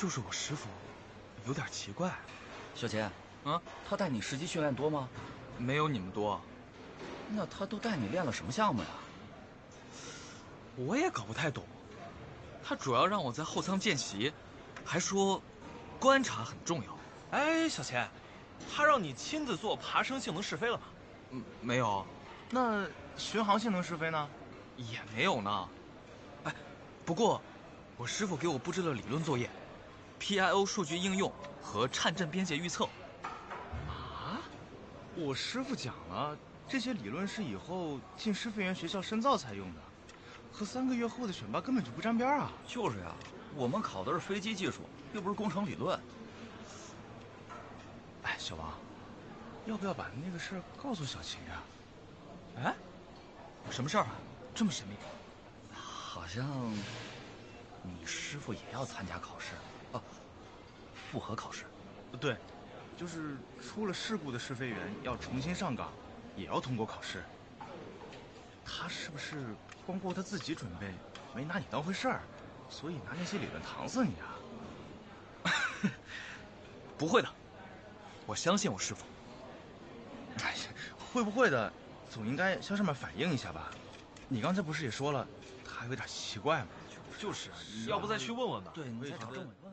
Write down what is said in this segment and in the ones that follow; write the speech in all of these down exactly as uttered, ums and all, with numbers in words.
就是我师傅有点奇怪。 小钱， 啊， 他带你实际训练多吗？ 没有你们多。 那他都带你练了什么项目呀？ 我也搞不太懂。他主要让我在后舱见习，还说观察很重要。 哎，小钱，他让你亲自做爬升性能试飞了吗？ 嗯，没有。 那巡航性能试飞呢？ 也没有呢。哎，不过我师傅给我布置了理论作业 ，P I O 数据应用和颤振边界预测。 啊？我师傅讲了，这些理论是以后进试飞员学校深造才用的，和三个月后的选拔根本就不沾边啊。 就是呀，我们考的是飞机技术，又不是工程理论。 哎，小王，要不要把那个事儿告诉小秦呀？ 哎，什么事儿啊？这么神秘？ 好像你师傅也要参加考试，哦，复核考试。 对，就是出了事故的试飞员要重新上岗，也要通过考试。他是不是光顾他自己准备，没拿你当回事儿，所以拿那些理论搪塞你啊？ 不会的，我相信我师傅。 哎呀，会不会的，总应该向上面反映一下吧？你刚才不是也说了，他有点奇怪吗？ 就是，你要不再去问问吧？ 对，你再找政委问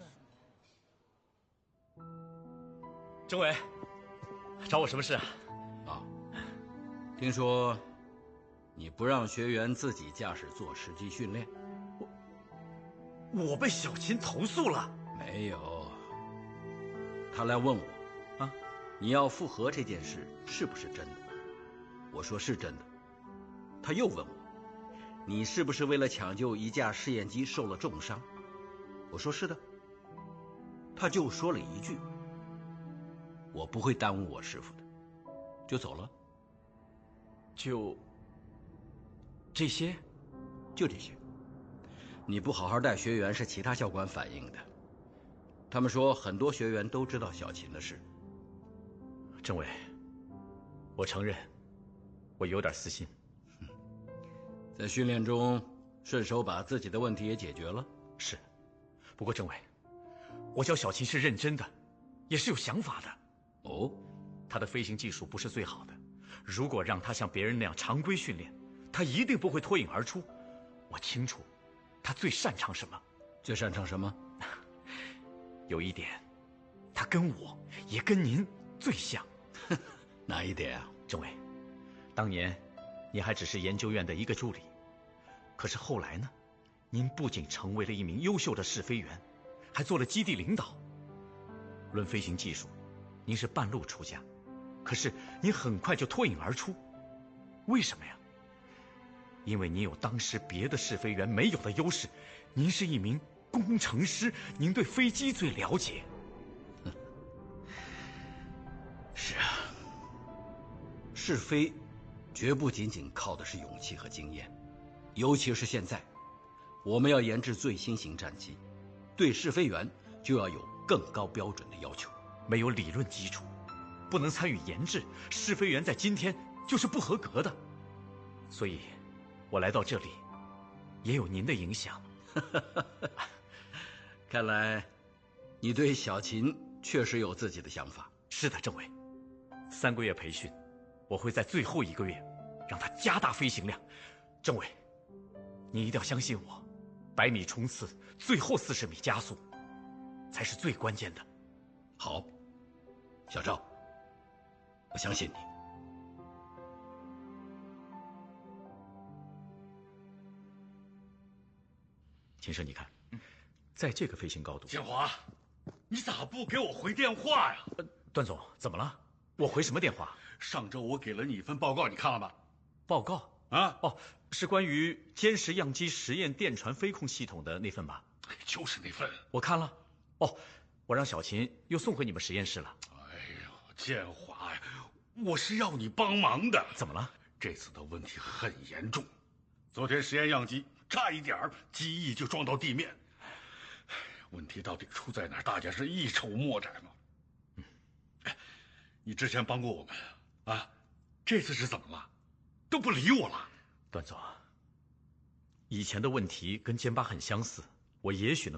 问。 政委，找我什么事啊？ 啊，听说你不让学员自己驾驶做实际训练， 我我被小秦投诉了。 没有，他来问我， 啊， 你要复核这件事是不是真的？我说是真的。他又问我，你是不是为了抢救一架试验机受了重伤？我说是的。他就说了一句，我不会耽误我师傅的，就走了。 就这些？ 就这些。你不好好带学员是其他教官反映的，他们说很多学员都知道小秦的事。 政委，我承认我有点私心。 在训练中顺手把自己的问题也解决了。 是，不过政委，我教小秦是认真的，也是有想法的。 哦， 他的飞行技术不是最好的，如果让他像别人那样常规训练，他一定不会脱颖而出。我清楚他最擅长什么。 最擅长什么？ 有一点，他跟我也跟您最像。 哪一点啊？ 政委，当年你还只是研究院的一个助理，可是后来呢，您不仅成为了一名优秀的试飞员，还做了基地领导。论飞行技术，您是半路出家，可是您很快就脱颖而出。为什么呀？因为您有当时别的试飞员没有的优势，您是一名工程师，您对飞机最了解。 是啊，试飞绝不仅仅靠的是勇气和经验，尤其是现在，我们要研制最新型战机，对试飞员就要有更高标准的要求。 没有理论基础，不能参与研制，试飞员在今天就是不合格的。所以，我来到这里，也有您的影响。 看来，你对小秦确实有自己的想法。 是的，政委，三个月培训，我会在最后一个月让他加大飞行量。政委，你一定要相信我，百米冲刺，最后四十米加速，才是最关键的。 好，小赵，我相信你。 秦生，你看，在这个飞行高度， 建华，你咋不给我回电话呀？ 呃，段总，怎么了？我回什么电话？ 上周我给了你一份报告，你看了吗？ 报告啊？ 哦，是关于歼十样机实验电传飞控系统的那份吧？ 就是那份。 我看了。哦，我让小秦又送回你们实验室了。 哎呦，建华呀，我是要你帮忙的。 怎么了？ 这次的问题很严重，昨天实验样机差一点儿机翼就撞到地面。问题到底出在哪儿？大家是一筹莫展嘛。嗯，哎，你之前帮过我们啊，这次是怎么了？都不理我了。 段总，以前的问题跟歼八很相似，我也许能。